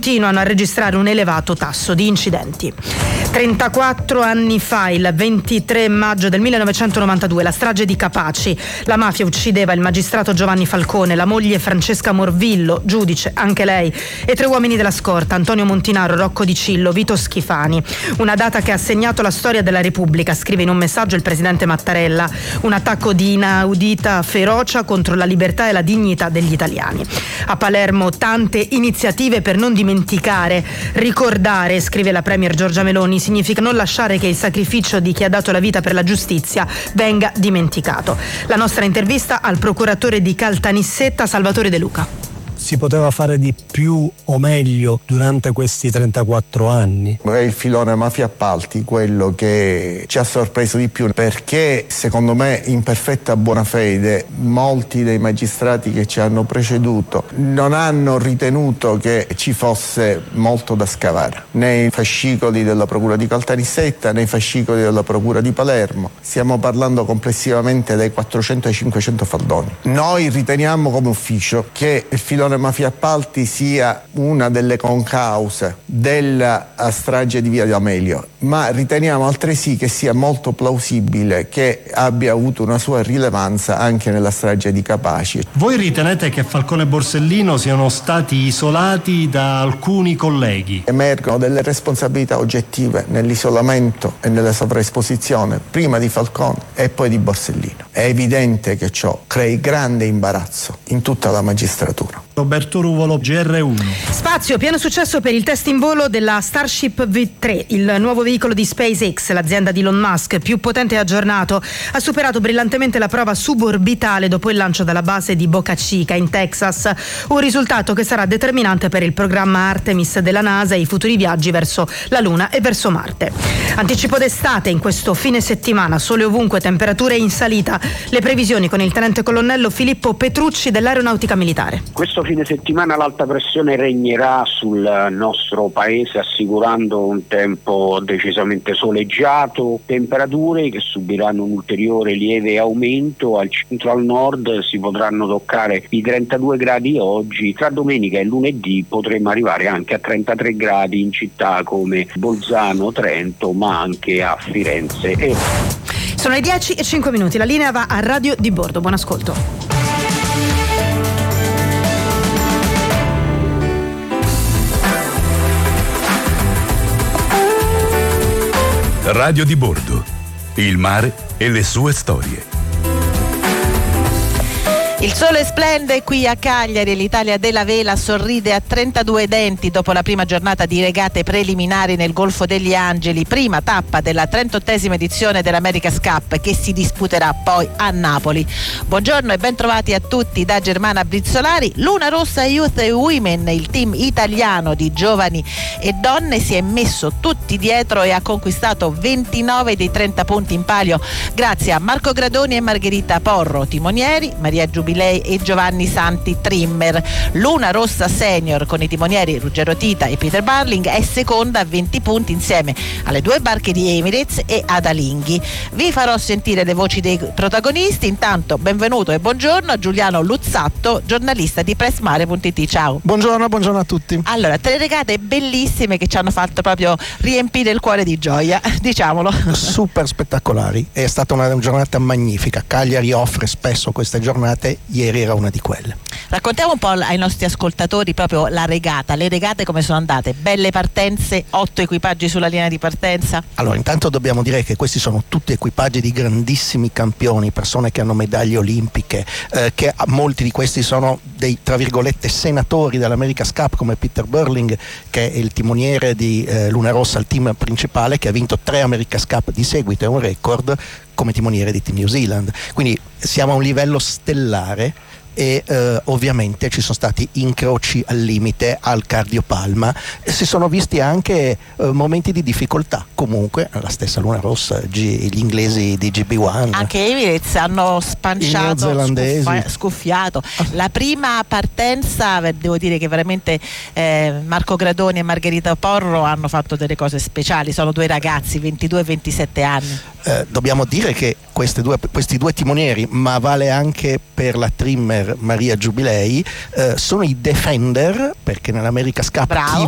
continuano a registrare un elevato tasso di incidenti. 34 anni fa, il 23 maggio del 1992, la strage di Capaci. La mafia uccideva il magistrato Giovanni Falcone, la moglie Francesca Morvillo, giudice anche lei, e 3 uomini della scorta, Antonio Montinaro, Rocco Di Cillo, Vito Schifani. Una data che ha segnato la storia della Repubblica, scrive in un messaggio il presidente Mattarella. Un attacco di inaudita ferocia contro la libertà e la dignità degli italiani. A Palermo tante iniziative per non dimenticare. Ricordare, scrive la premier Giorgia Meloni, significa non lasciare che il sacrificio di chi ha dato la vita per la giustizia venga dimenticato. La nostra intervista al procuratore di Caltanissetta, Salvatore De Luca. Si poteva fare di più o meglio durante questi 34 anni? È il filone mafia appalti quello che ci ha sorpreso di più, perché secondo me in perfetta buona fede molti dei magistrati che ci hanno preceduto non hanno ritenuto che ci fosse molto da scavare nei fascicoli della procura di Caltanissetta, nei fascicoli della procura di Palermo. Stiamo parlando complessivamente dai 400 ai 500 faldoni. Noi riteniamo come ufficio che il filone mafia appalti sia una delle concause della strage di Via D'Amelio, ma riteniamo altresì che sia molto plausibile che abbia avuto una sua rilevanza anche nella strage di Capaci. Voi ritenete che Falcone e Borsellino siano stati isolati da alcuni colleghi? Emergono delle responsabilità oggettive nell'isolamento e nella sovraesposizione, prima di Falcone e poi di Borsellino. È evidente che ciò crei grande imbarazzo in tutta la magistratura. Roberto Ruvolo, GR1. Spazio, pieno successo per il test in volo della Starship V3, il nuovo veicolo di SpaceX, l'azienda di Elon Musk, più potente e aggiornato. Ha superato brillantemente la prova suborbitale dopo il lancio dalla base di Boca Chica in Texas, un risultato che sarà determinante per il programma Artemis della NASA e i futuri viaggi verso la Luna e verso Marte. Anticipo d'estate in questo fine settimana, sole ovunque, temperature in salita. Le previsioni con il tenente colonnello Filippo Petrucci dell'Aeronautica Militare. Questo fine settimana l'alta pressione regnerà sul nostro paese, assicurando un tempo decisamente soleggiato, temperature che subiranno un ulteriore lieve aumento. Al centro, al nord si potranno toccare i 32 gradi oggi, tra domenica e lunedì potremmo arrivare anche a 33 gradi in città come Bolzano, Trento, ma anche a Firenze. Sono le 10:05, la linea va a Radio di Bordo, buon ascolto. Radio di Bordo, il mare e le sue storie. Il sole splende qui a Cagliari e l'Italia della vela sorride a 32 denti dopo la prima giornata di regate preliminari nel Golfo degli Angeli, prima tappa della 38esima edizione dell'America's Cup che si disputerà poi a Napoli. Buongiorno e ben trovati a tutti da Germana Brizzolari. Luna Rossa Youth e Women, il team italiano di giovani e donne, si è messo tutti dietro e ha conquistato 29 dei 30 punti in palio grazie a Marco Gradoni e Margherita Porro, timonieri, Maria Giubilei e Giovanni Santi trimmer. Luna Rossa Senior con i timonieri Ruggero Tita e Peter Barling è seconda a 20 punti insieme alle 2 barche di Emirates e Adalinghi. Vi farò sentire le voci dei protagonisti. Intanto benvenuto e buongiorno a Giuliano Luzzatto, giornalista di Pressmare.it. Ciao. Buongiorno a tutti. Allora, 3 regate bellissime che ci hanno fatto proprio riempire il cuore di gioia, diciamolo. Super spettacolari, è stata una giornata magnifica. Cagliari offre spesso queste giornate, ieri era una di quelle. Raccontiamo un po' ai nostri ascoltatori proprio la regata, le regate come sono andate? Belle partenze, 8 equipaggi sulla linea di partenza? Allora, intanto dobbiamo dire che questi sono tutti equipaggi di grandissimi campioni, persone che hanno medaglie olimpiche, che molti di questi sono dei, tra virgolette, senatori dell'America's Cup, come Peter Burling, che è il timoniere di Luna Rossa, il team principale, che ha vinto 3 America's Cup di seguito, è un record come timoniere di Team New Zealand. Quindi siamo a un livello stellare e ovviamente ci sono stati incroci al limite al cardiopalma, e si sono visti anche momenti di difficoltà. Comunque la stessa Luna Rossa, gli inglesi di GB1, anche Emirates hanno spanciato, scuffiato. La prima partenza, devo dire che veramente Marco Gradoni e Margherita Porro hanno fatto delle cose speciali. Sono 2 ragazzi, 22 e 27 anni. Dobbiamo dire che questi due timonieri, ma vale anche per la trimmer Maria Giubilei, sono i defender, perché nell'America's Cup chi